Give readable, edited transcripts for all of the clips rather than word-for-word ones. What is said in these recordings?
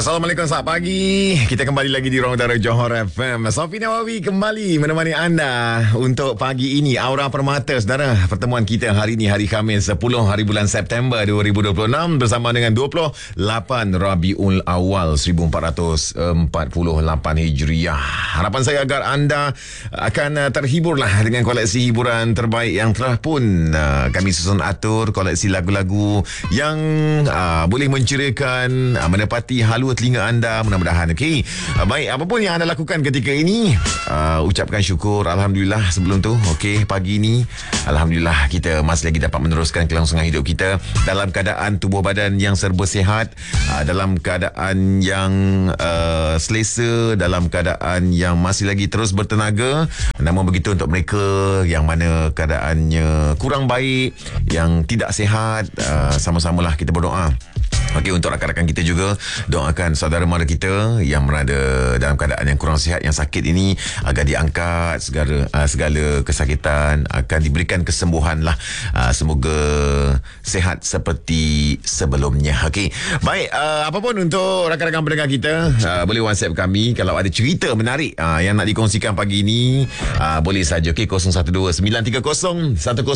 Assalamualaikum, selamat pagi. Kita kembali lagi di Ruang Utara Johor FM. Sofi Nawawi kembali menemani anda untuk pagi ini. Aura Permata, saudara. Pertemuan kita hari ini, hari Khamis 10 hari bulan September 2026 bersama dengan 28 Rabiul Awal 1448 Hijriah. Harapan saya agar anda akan terhiburlah dengan koleksi hiburan terbaik yang telah pun kami susun atur. Koleksi lagu-lagu yang boleh menceriakan, menepati halus telinga anda, mudah-mudahan. Okey. Baik, apa pun yang anda lakukan ketika ini, ucapkan syukur, alhamdulillah sebelum tu. Okey, pagi ini alhamdulillah kita masih lagi dapat meneruskan kelangsungan hidup kita dalam keadaan tubuh badan yang serba sihat, dalam keadaan yang selesa, dalam keadaan yang masih lagi terus bertenaga. Namun begitu untuk mereka yang mana keadaannya kurang baik, yang tidak sihat, sama-samalah kita berdoa. Okey, untuk rakan-rakan kita juga, doakan saudara mara kita yang berada dalam keadaan yang kurang sihat, yang sakit ini, agar diangkat segala kesakitan, akan diberikan kesembuhan lah. Semoga sihat seperti sebelumnya. Okey, baik, apa pun untuk rakan-rakan pendengar kita, boleh WhatsApp kami kalau ada cerita menarik yang nak dikongsikan pagi ini, boleh saja. Okey, 012-930-1019.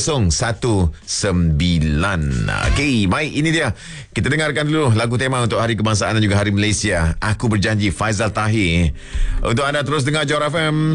Okey, baik, ini dia. Kita dengarkan dulu lagu tema untuk Hari Kebangsaan dan juga Hari Malaysia. Aku Berjanji, Faizal Tahir. Untuk anda terus dengar Johor FM.